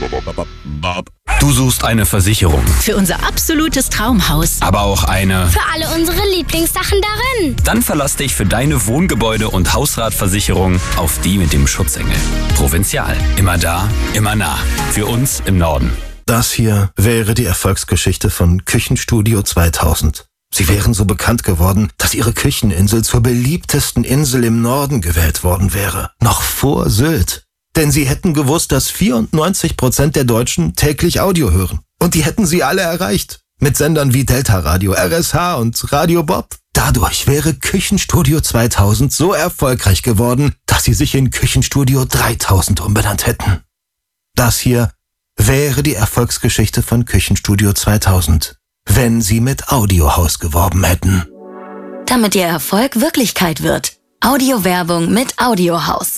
Du suchst eine Versicherung, Für unser absolutes Traumhaus. aber auch eine. Für alle unsere Lieblingssachen darin. Dann verlass dich für deine Wohngebäude- und Hausratversicherung auf die mit dem Schutzengel. Provinzial. Immer da, immer nah. Für uns im Norden. Das hier wäre die Erfolgsgeschichte von Küchenstudio 2000. Sie wären so bekannt geworden, dass ihre Kücheninsel zur beliebtesten Insel im Norden gewählt worden wäre. Noch vor Sylt. Denn sie hätten gewusst, dass 94% der Deutschen täglich Audio hören. Und die hätten sie alle erreicht. Mit Sendern wie Delta Radio, RSH und Radio Bob. Dadurch wäre Küchenstudio 2000 so erfolgreich geworden, dass sie sich in Küchenstudio 3000 umbenannt hätten. Das hier wäre die Erfolgsgeschichte von Küchenstudio 2000, wenn sie mit Audiohaus geworben hätten. Damit ihr Erfolg Wirklichkeit wird. Audiowerbung mit Audiohaus.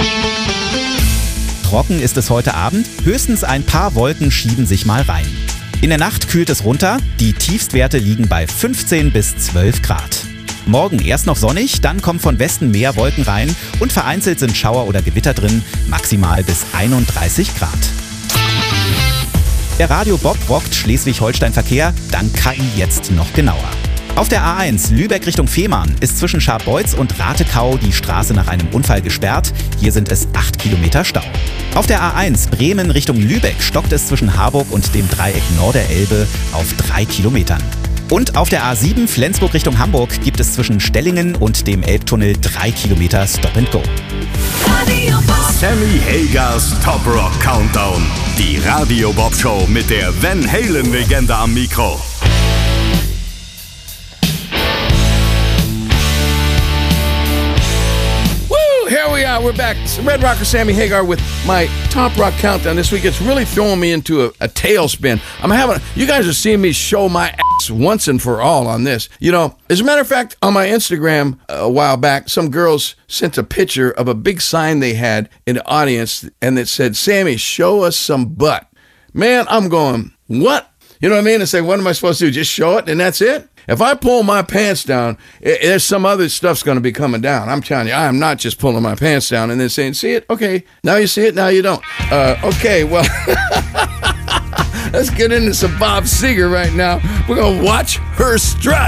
Trocken ist es heute Abend, höchstens ein paar Wolken schieben sich mal rein. In der Nacht kühlt es runter, die Tiefstwerte liegen bei 15 bis 12 Grad. Morgen erst noch sonnig, dann kommen von Westen mehr Wolken rein und vereinzelt sind Schauer oder Gewitter drin, maximal bis 31 Grad. Der Radio Bob rockt Schleswig-Holstein-Verkehr, dank KI jetzt noch genauer. Auf der A1 Lübeck Richtung Fehmarn ist zwischen Scharbeutz und Ratekau die Straße nach einem Unfall gesperrt. Hier sind es 8 Kilometer Stau. Auf der A1 Bremen Richtung Lübeck stockt es zwischen Harburg und dem Dreieck Norderelbe auf 3 Kilometern. Und auf der A7 Flensburg Richtung Hamburg gibt es zwischen Stellingen und dem Elbtunnel 3 Kilometer Stop and Go. Sammy Hagers Top Rock Countdown. Die Radio Bob Show mit der Van Halen Legende am Mikro. Here we are. We're back. It's Red Rocker Sammy Hagar with my Top Rock Countdown. This week it's really throwing me into a tailspin. You guys are seeing me show my ass once and for all on this. You know, as a matter of fact, on my Instagram a while back, some girls sent a picture of a big sign they had in the audience and it said, Sammy, show us some butt. Man, I'm going, what? You know what I mean? It's like, what am I supposed to do? Just show it and that's it? If I pull my pants down, there's some other stuff's going to be coming down. I'm telling you, I am not just pulling my pants down and then saying, see it? Okay, now you see it, now you don't. Okay, well, let's get into some Bob Seger right now. We're going to watch her strut.